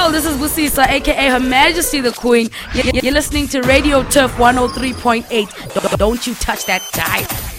Yo, this is Busisa, aka Her Majesty the Queen. You're listening to Radio Turf 103.8. Don't you touch that dial.